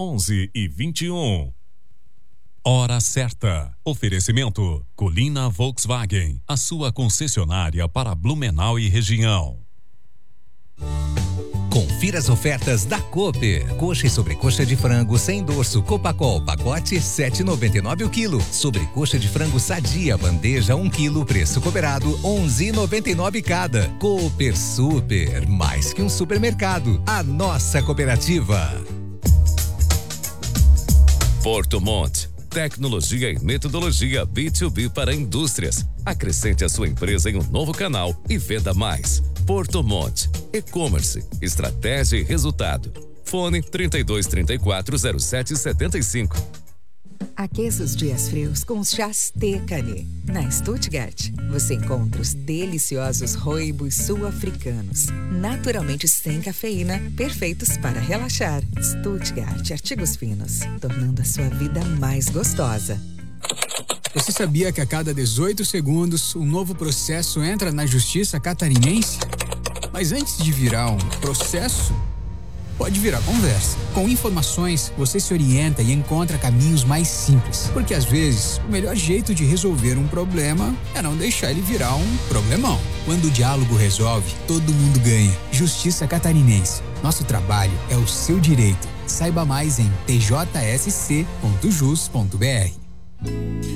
11h21. Hora certa. Oferecimento Colina Volkswagen, a sua concessionária para Blumenau e região. Confira as ofertas da Cooper. Coxa e sobrecoxa de frango sem dorso Copacol, pacote 7,99 o quilo. Sobrecoxa de frango sadia, bandeja 1 quilo, preço cooperado 11,99 cada. Cooper Super, mais que um supermercado, a nossa cooperativa. Porto Monte, tecnologia e metodologia B2B para indústrias. Acrescente a sua empresa em um novo canal e venda mais. Porto Monte, e-commerce, estratégia e resultado. Fone 32340775. Aqueça os dias frios com os chás Tecane. Na Stuttgart, você encontra os deliciosos rooibos sul-africanos, naturalmente sem cafeína, perfeitos para relaxar. Stuttgart Artigos Finos, tornando a sua vida mais gostosa. Você sabia que a cada 18 segundos um novo processo entra na justiça catarinense? Mas antes de virar um processo, pode virar conversa. Com informações, você se orienta e encontra caminhos mais simples. Porque às vezes, o melhor jeito de resolver um problema é não deixar ele virar um problemão. Quando o diálogo resolve, todo mundo ganha. Justiça Catarinense. Nosso trabalho é o seu direito. Saiba mais em tjsc.jus.br.